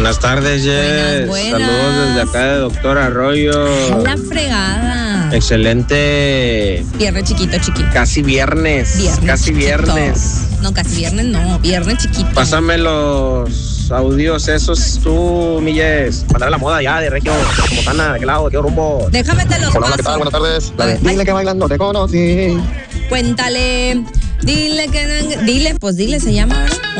Buenas tardes, Jess. Buenas. Saludos desde acá de Doctor Arroyo. A la fregada. Excelente. Viernes chiquito. Casi viernes. Casi chiquito. viernes. No, casi viernes no. Viernes chiquito. Pásame los audios esos tú, mi Jess. Mandar la moda ya de Regio. Como Tana, ¿de qué lado? ¿De qué rumbo? Déjame te los Hola, ¿qué paso. tal? Buenas tardes. La de, Ay. dile que bailando te conocí. Cuéntale. Dile, se llama, ¿verdad?